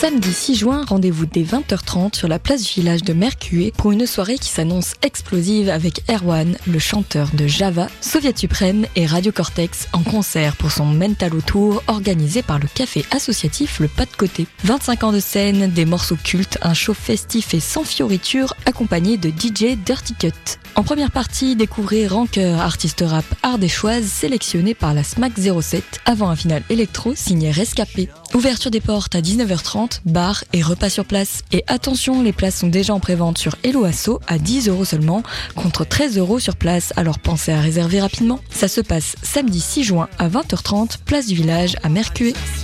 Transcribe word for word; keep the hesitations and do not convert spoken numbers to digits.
Samedi six juin, rendez-vous dès vingt heures trente sur la place du village de Mercué pour une soirée qui s'annonce explosive avec Erwan, le chanteur de Java, Soviet Suprême et Radio Cortex en concert pour son Mentalo Tour organisé par le café associatif Le Pas de Côté. vingt-cinq ans de scène, des morceaux cultes, un show festif et sans fioritures accompagné de D J Dirty Cut. En première partie, découvrez Rancœur, artiste rap ardéchoise sélectionné par la Smack zéro sept avant un final électro signé Rescapé. Ouverture des portes à dix-neuf heures trente, bar et repas sur place. Et attention, les places sont déjà en prévente sur Hello Asso à dix euros seulement, contre treize euros sur place, alors pensez à réserver rapidement. Ça se passe samedi six juin à vingt heures trente, place du village à Mercué.